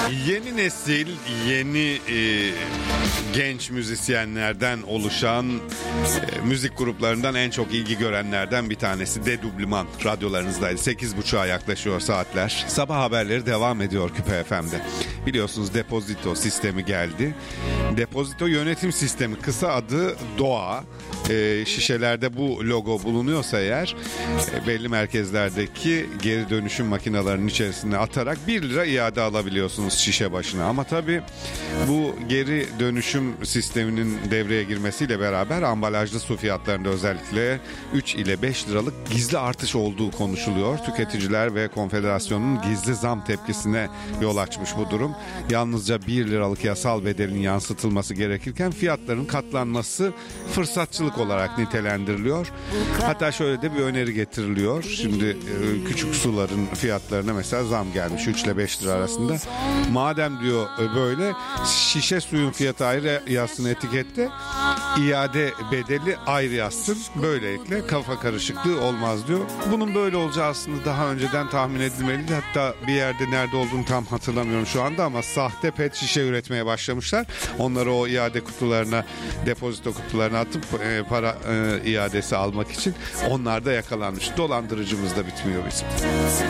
Yeni nesil, yeni genç müzisyenlerden oluşan müzik gruplarından en çok ilgi görenlerden bir tanesi Dedublüman. Radyolarınızdaydı. 8.30'a yaklaşıyor saatler. Sabah haberleri devam ediyor Küpe FM'de. Biliyorsunuz depozito sistemi geldi. Depozito yönetim sistemi, kısa adı DOA. Şişelerde bu logo bulunuyorsa eğer belli merkezlerdeki geri dönüşüm makinelerinin içerisine atarak 1 lira iade alabiliyorsunuz şişe başına. Ama tabii bu geri dönüşüm sisteminin devreye girmesiyle beraber ambalajlı su fiyatlarında özellikle 3 ile 5 liralık gizli artış olduğu konuşuluyor. Tüketiciler ve Konfederasyon'un gizli zam tepkisine yol açmış bu durum. Yalnızca 1 liralık yasal bedelin yansıtılması gerekirken fiyatların katlanması fırsatçılık olarak nitelendiriliyor. Hatta şöyle de bir öneri getiriliyor. Şimdi küçük suların fiyatlarına mesela zam gelmiş 3 ile 5 lira arasında. Madem diyor böyle, şişe suyun fiyatı ayrı yazsın etikette, iade bedeli ayrı yazsın. Böylelikle kafa karışıklığı olmaz diyor. Bunun böyle olacağı aslında daha önceden tahmin edilmeliydi. Hatta bir yerde nerede olduğunu tam hatırlamıyorum şu anda ama sahte pet şişe üretmeye başlamışlar. Onları o iade kutularına, depozito kutularına atıp para iadesi almak için onlar da yakalanmış. Dolandırıcımız da bitmiyor bizim.